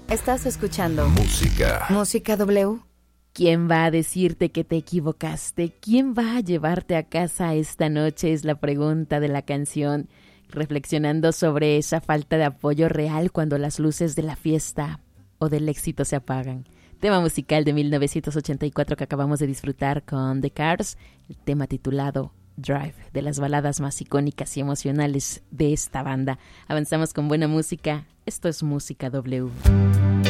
Estás escuchando Música W. ¿Quién va a decirte que te equivocaste? ¿Quién va a llevarte a casa esta noche? Es la pregunta de la canción, reflexionando sobre esa falta de apoyo real cuando las luces de la fiesta o del éxito se apagan. Tema musical de 1984 que acabamos de disfrutar con The Cars, el tema titulado Drive, de las baladas más icónicas y emocionales de esta banda. Avanzamos con buena música. Esto es Música W.